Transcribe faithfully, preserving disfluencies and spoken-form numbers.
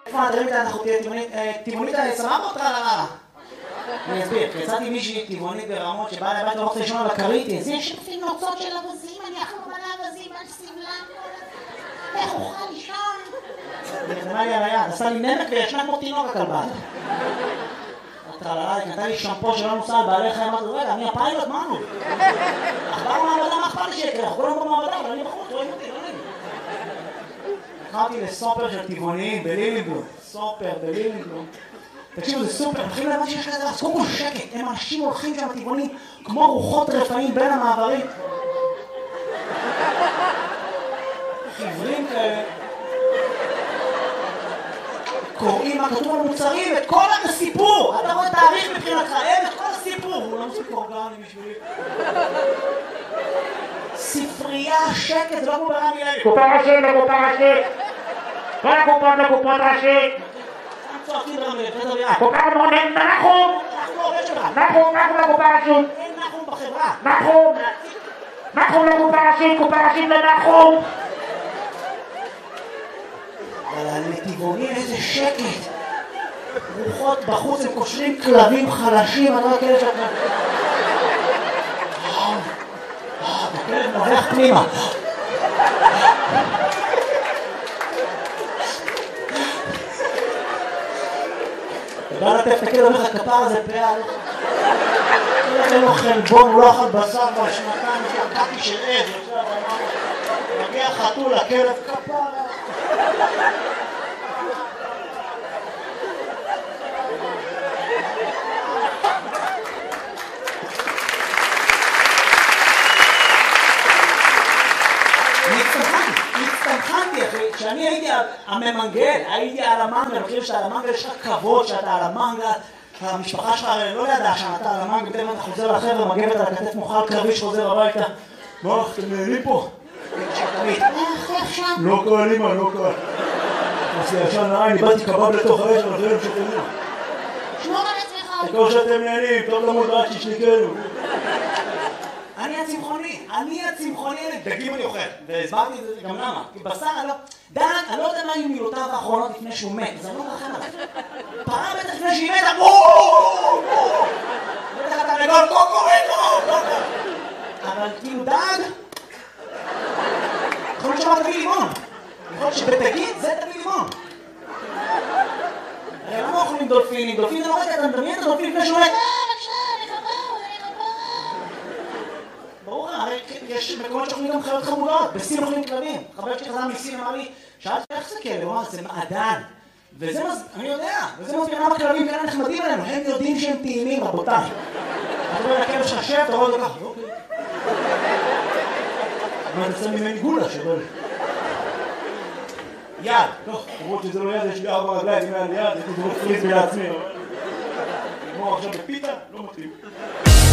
איפה נתרים איתה, אנחנו תהיה טבעונית סבבה או טרללה? אני אסביר, כי יצאתי מישהי טבעונית ברמות שבאה לבית לא רוצה לישון על הקריטי, אז יש לפעמים נוצות של אבזים, אני אחלום על האבזים, על סבלם, איך אוכל לישון? היא נתנה לי על היד, עשה לי נמק וישנה כמו תינוק הכלבה. הטרללה, היא נתנה לי שמפו שלא נוסע על בעלי חיים, אמרתי, רגע, אני הפיילוט, מה נו? אכבר מעבדה, מה אכפת לי שיקרה? אנחנו כולם במעבדה, אבל אני בחוץ, רואים אותי, לא נעים. נכנסתי לסופר של טבעוניים בלילינגלום, סופר בלילינגלום. תקשיבו, זה סופר, מתחילים להבן שיש כזה, אז קודם כל שקט, הם אנשים הולכים שם טבעונים כמו רוחות רפאים בין המעברים. חברים כאלה. קוראים מה כתוב על מוצרים, את כל הסיפור. אתה רואה תאריך מבחינתך, אין את כל הסיפור. הוא לא מוסיף אורגני בשבילי. ספרייה, שקט, זה לא כמו ברמי לוי. קופה ראשית לקופה ראשית. כל הקופות לקופות ראשית. צועקים ברמי לוי, זה דרייה. קופה מונן, נחום. אנחנו עובד שלך. נחום, נחום לקופה ראשית. אין נחום בחברה. נחום. נחום לקופה ראשית, קופה ראשית לנחום. אבל לטבעונים איזה שקט. רוחות בחוץ, הם קושרים כלבים חלשים, אני לא יודע כאלה שאתה... הכלב נובח פנימה. בא לטף את הכלב, אומר לך כפר הזה פעל. אין לו חלבון, הוא לא אכל בשר כבר שנתיים, יש לו קקי של עד. מגיע חתול, הכלב כפר. הצטמחנתי, אחי, כשאני הייתי הממנגל, הייתי על המנגל, אני חושב שעל המנגל יש לך כבוד שאתה על המנגל, המשפחה שלך לא ידעה שאתה על המנגל, בטח אתה חוזר לחבר'ה, מגבת על הכתף מוכל קרבי שחוזר הביתה. מה, אתם נהנים פה? לא קל, אמא, לא קל. עשי ישן לעין, איבדתי קבב לתוך האש, אבל אחרים שתהנים. שמור על עצמך. תקור שאתם נהנים, טוב למוד רק שישליקנו. אני הצמחוני, אני הצמחוני, דגים אני אוכל, והסברתי את זה גם למה, כי בשר אני לא, דן, אני לא יודע מה היו מילותיו האחרונות לפני שהוא מת, אז אני לא מרחם עליו. פרה בטח לפני שהיא מתה, בואו! בטח אתה לגול, קוקוריקו, קוקו! אבל כאילו דג, יכול להיות שאמר תביא לימון, יכול להיות שבדגים זה תביא לימון. הרי למה אוכלים דולפינים? דולפין זה לא רגע, אתה מדמיין את הדולפין לפני שהוא מת? ברור, הרי יש מקומות שאוכלים גם חיות חמודות, בסין אוכלים כלבים. חבר שלי חזר מסין, אמר לי, שאלתי איך זה כלב? הוא אמר, זה מעדן. וזה, אני יודע, וזה מסביר למה כלבים כאלה נחמדים עלינו, הם יודעים שהם טעימים, רבותיי. אתה רואה לכלב שלך שב, אתה רואה אותו ככה, אוקיי. אבל אני שם ממני גולה שבא לי. יד, טוב, למרות שזה לא יד, יש לי ארבע רגליים, אם היה לי יד, הייתי דורך פריז בעצמי. כמו עכשיו בפיתה, לא מתאים.